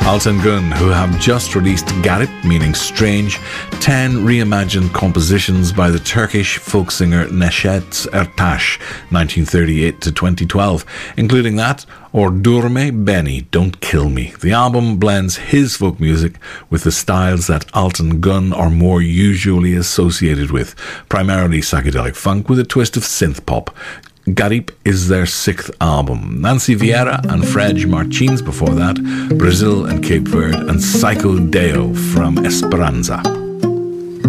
Altan Gun, who have just released Garip, meaning strange, 10 reimagined compositions by the Turkish folk singer Neşet Ertaş, 1938 to 2012, including that, or Durme Beni, Don't Kill Me. The album blends his folk music with the styles that Altan Gun are more usually associated with, primarily psychedelic funk with a twist of synth pop. Garip is their 6th album. Nancy Vieira and Fred Martins before that, Brazil and Cape Verde, and Psycho Deo from Esperanza.